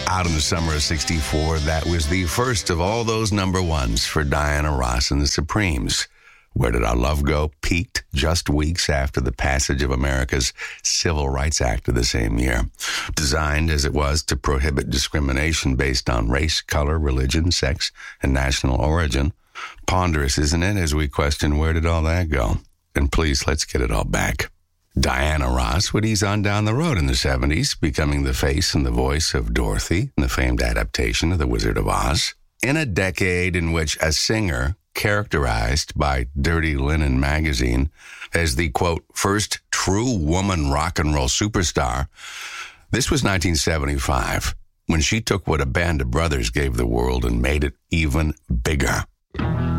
Out in the summer of 64, that was the first of all those number ones for Diana Ross and the Supremes. Where Did Our Love Go peaked just weeks after the passage of America's Civil Rights Act of the same year. Designed as it was to prohibit discrimination based on race, color, religion, sex, and national origin. Ponderous, isn't it, as we question where did all that go? And please, let's get it all back. Diana Ross would ease on down the road in the 70s, becoming the face and the voice of Dorothy in the famed adaptation of The Wizard of Oz. In a decade in which a singer characterized by Dirty Linen magazine as the, quote, first true woman rock and roll superstar, this was 1975, when she took what a band of brothers gave the world and made it even bigger.